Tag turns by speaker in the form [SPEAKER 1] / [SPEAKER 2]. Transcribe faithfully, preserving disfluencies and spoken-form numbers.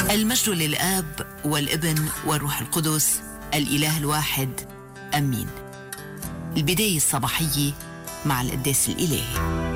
[SPEAKER 1] المجد للآب والابن والروح القدس الإله الواحد، أمين. البداية الصباحية مع القداس الإلهي.